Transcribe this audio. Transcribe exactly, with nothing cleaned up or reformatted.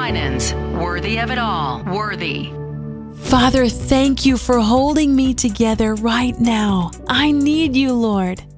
Winans, worthy of it all. Worthy. Father, thank you for holding me together right now. I need you, Lord.